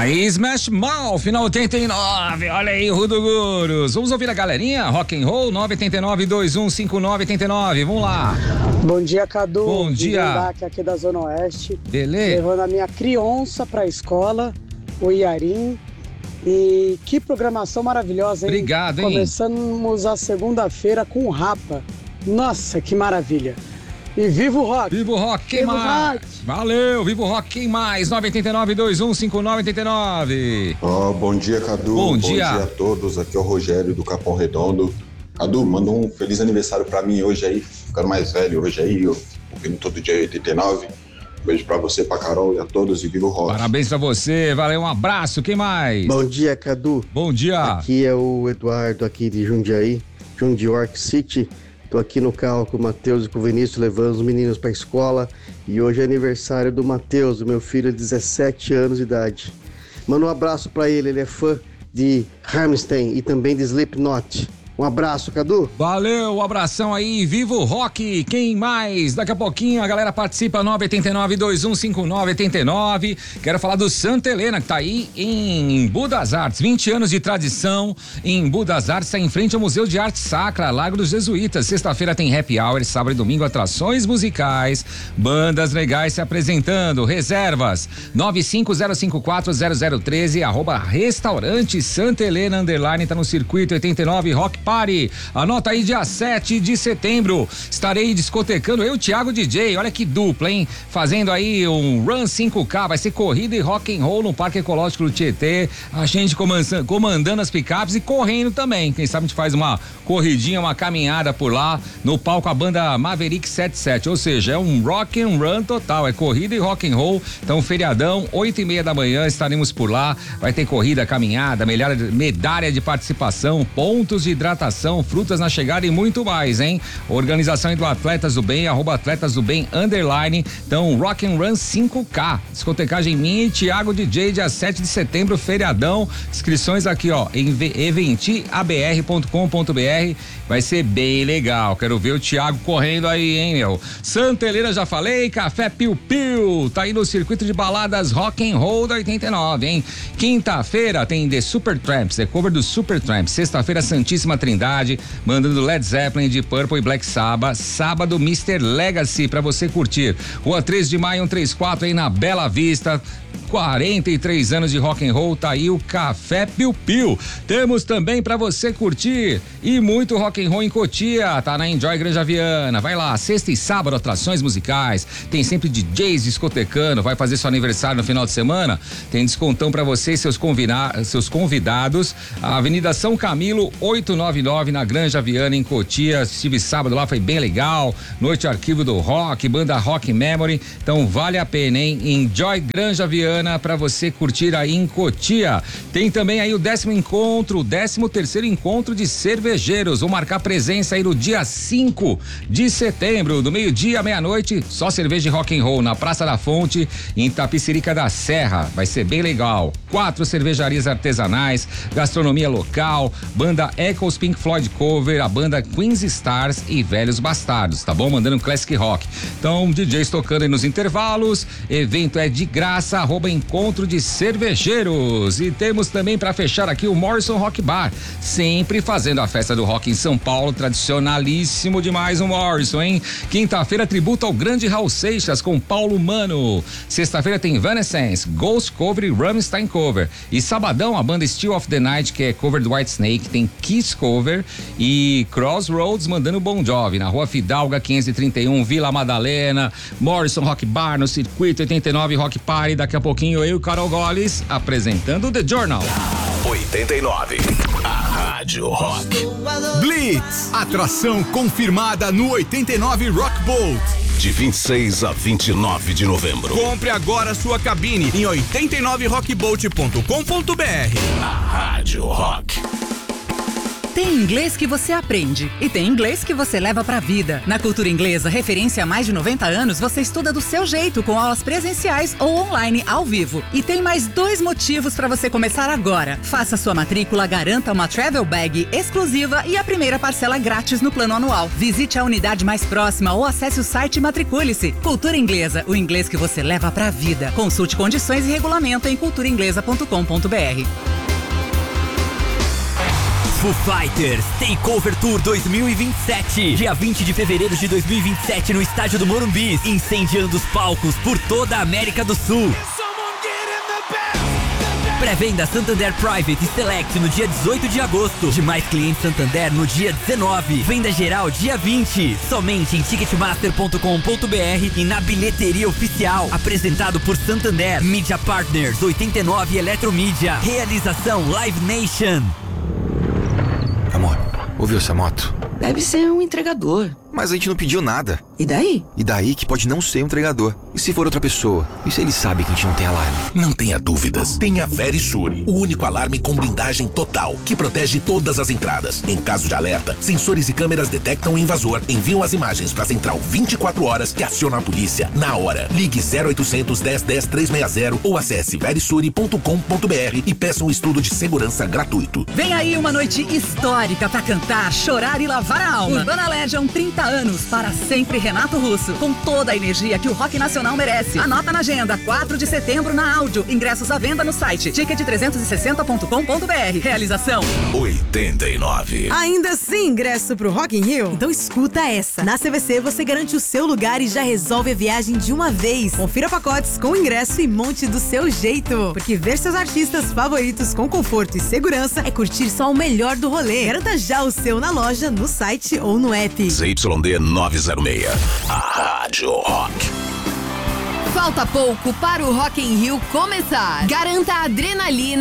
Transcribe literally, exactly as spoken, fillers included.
Aí, Smash Mouth, final oitenta e nove, olha aí, Rudo Guros. Vamos ouvir a galerinha? Rock and Roll, nove oito nove, dois um cinco nove oito nove, vamos lá. Bom dia, Cadu. Bom dia. Aqui, aqui da Zona Oeste. Beleza. Levando a minha criança pra escola, o Iarim. E que programação maravilhosa, hein? Obrigado, hein? Começamos a segunda-feira com o Rapa. Nossa, que maravilha. E viva o rock! Viva o rock, quem Viva o mais? rock. Valeu, viva o rock, quem mais? nove oito nove, dois um cinco nove oito nove. Oh, bom dia, Cadu. Bom, bom dia. dia a todos. Aqui é o Rogério do Capão Redondo. Cadu, manda um feliz aniversário pra mim hoje aí, ficando mais velho hoje aí, eu ouvindo todo dia oitenta e nove. Um beijo pra você, pra Carol e a todos e viva o rock. Parabéns pra você, valeu, um abraço, quem mais? Bom dia, Cadu. Bom dia. Aqui é o Eduardo aqui de Jundiaí, Jundiaí York City. Tô aqui no carro com o Matheus e com o Vinícius, levando os meninos pra escola. E hoje é aniversário do Matheus, o meu filho de dezessete anos de idade. Manda um abraço pra ele, ele é fã de Rammstein e também de Slipknot. Um abraço, Cadu. Valeu, um abração aí, viva o rock, quem mais? Daqui a pouquinho a galera participa, nove oito nove, dois um cinco nove oito nove. Quero falar do Santa Helena, que tá aí em Budas Artes, vinte anos de tradição em Budas Artes, tá em frente ao Museu de Arte Sacra, Lago dos Jesuítas. Sexta-feira tem happy hour, sábado e domingo atrações musicais, bandas legais se apresentando. Reservas nove cinco zero cinco quatro zero zero um três, arroba restaurante Santa Helena underline, tá no circuito oitenta e nove Rock Party. Anota aí, dia sete de setembro estarei discotecando eu, Thiago D J, olha que dupla, hein? Fazendo aí um Run cinco K, vai ser corrida e rock and roll no Parque Ecológico do Tietê, a gente comandando, comandando as picapes e correndo também, quem sabe a gente faz uma corridinha, uma caminhada por lá, no palco a banda Maverick setenta e sete, ou seja, é um rock and run total, é corrida e rock and roll, então feriadão, oito e meia da manhã estaremos por lá, vai ter corrida, caminhada, medalha, medalha de participação, pontos de hidratação, frutas na chegada e muito mais, hein? Organização do Atletas do Bem, arroba Atletas do Bem, underline, então Rock and Run cinco K, discotecagem minha e Thiago D J, dia sete de setembro, feriadão, inscrições aqui, ó, em eventi a b r ponto com ponto b r, vai ser bem legal, quero ver o Thiago correndo aí, hein, meu? Santa Helena, já falei, Café Piu Piu, tá aí no circuito de baladas Rock and Roll da oitenta e nove, hein? Quinta-feira tem The Supertramps, é cover do Supertramps, sexta-feira Santíssima Trindade, mandando Led Zeppelin, de Purple e Black Sabbath. Sábado, mister Legacy, pra você curtir. Rua três de maio, cento e trinta e quatro, aí na Bela Vista. quarenta e três anos de rock and roll, tá aí o Café Piu Piu. Temos também pra você curtir e muito rock and roll em Cotia, tá na Enjoy Granja Viana. Vai lá, sexta e sábado, atrações musicais, tem sempre D Js discotecando, vai fazer seu aniversário no final de semana, tem descontão pra você e seus, convida- seus convidados. A Avenida São Camilo, oitocentos e noventa e nove, na Granja Viana, em Cotia. Estive sábado lá, foi bem legal. Noite Arquivo do Rock, banda Rock Memory. Então vale a pena, hein? Enjoy Granja Viana pra você curtir aí em Cotia. Tem também aí o décimo encontro, o décimo terceiro encontro de cervejeiros. Vou marcar presença aí no dia cinco de setembro, do meio-dia à meia-noite. Só cerveja e rock and roll na Praça da Fonte, em Itapicerica da Serra. Vai ser bem legal. Quatro cervejarias artesanais, gastronomia local, banda Echoes, Pink Floyd Cover, a banda Queen's Stars e Velhos Bastardos, tá bom? Mandando um classic rock. Então, D Js tocando aí nos intervalos, evento é de graça, arroba encontro de cervejeiros. E temos também para fechar aqui o Morrison Rock Bar, sempre fazendo a festa do rock em São Paulo, tradicionalíssimo demais o Morrison, hein? Quinta-feira, tributo ao grande Raul Seixas com Paulo Mano. Sexta-feira tem Evanescence, Ghost Cover e Rammstein Cover. E sabadão, a banda Still of the Night, que é cover do Whitesnake, tem Kiss Cover e Crossroads mandando Bon Jovi na Rua Fidalga quinhentos e trinta e um, Vila Madalena. Morrison Rock Bar no circuito oitenta e nove Rock Party. Daqui a pouquinho eu e o Carol Goles apresentando The Journal. oitenta e nove, a Rádio Rock. Blitz, atração confirmada no oitenta e nove Rock Boat. De vinte e seis a vinte e nove de novembro. Compre agora sua cabine em oitenta e nove rock boat ponto com ponto b r. A Rádio Rock. Tem inglês que você aprende e tem inglês que você leva pra vida. Na Cultura Inglesa, referência há mais de noventa anos, você estuda do seu jeito, com aulas presenciais ou online ao vivo. E tem mais dois motivos para você começar agora. Faça sua matrícula, garanta uma travel bag exclusiva e a primeira parcela grátis no plano anual. Visite a unidade mais próxima ou acesse o site e matricule-se. Cultura Inglesa, o inglês que você leva pra vida. Consulte condições e regulamento em cultura inglesa ponto com ponto b r. Foo Fighters Takeover Tour dois mil e vinte e sete. Dia vinte de fevereiro de dois mil e vinte e sete no estádio do Morumbi, incendiando os palcos por toda a América do Sul. Pré-venda Santander Private e Select no dia dezoito de agosto. Demais clientes Santander no dia dezenove. Venda geral dia vinte. Somente em ticketmaster ponto com ponto b r e na bilheteria oficial. Apresentado por Santander, Media Partners, oitenta e nove Eletromídia. Realização Live Nation. Amor, ouviu essa moto? Deve ser um entregador. Mas a gente não pediu nada. E daí? E daí que pode não ser um entregador. E se for outra pessoa? E se ele sabe que a gente não tem alarme? Não tenha dúvidas. Tenha Verisure, o único alarme com blindagem total, que protege todas as entradas. Em caso de alerta, sensores e câmeras detectam o invasor, enviam as imagens para a central vinte e quatro horas que aciona a polícia na hora. Ligue zero oitocentos, dez, dez, trezentos e sessenta ou acesse verisure ponto com ponto b r e peça um estudo de segurança gratuito. Vem aí uma noite histórica para cantar, chorar e lavar a alma. Urbana Legend, trinta anos, para sempre Renato Russo, com toda a energia que o rock nacional merece. Anota na agenda, quatro de setembro na Áudio. Ingressos à venda no site ticket trezentos e sessenta ponto com ponto b r. Realização oitenta e nove. Ainda sem ingresso pro Rock in Rio? Então escuta essa. Na C V C você garante o seu lugar e já resolve a viagem de uma vez. Confira pacotes com ingresso e monte do seu jeito. Porque ver seus artistas favoritos com conforto e segurança é curtir só o melhor do rolê. Garanta já o seu na loja, no site ou no app. Z Y D novecentos e seis, a Rádio Rock. Falta pouco para o Rock in Rio começar. Garanta a adrenalina